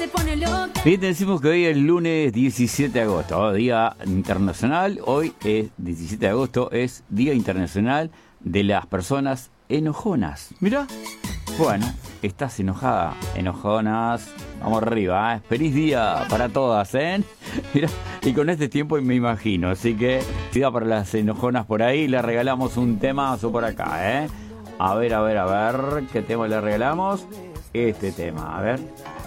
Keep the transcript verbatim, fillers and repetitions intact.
Bien, te decimos que hoy es el lunes diecisiete de agosto, Día Internacional. Hoy es diecisiete de agosto, es Día Internacional de las Personas Enojonas. Mira, bueno, estás enojada, enojonas, vamos arriba, ¿eh? Feliz día para todas, ¿eh? Mira, y con este tiempo me imagino, así que cuidado para las enojonas por ahí, le regalamos un temazo por acá, ¿eh? A ver, a ver, a ver, ¿qué tema le regalamos? Este tema, a ver.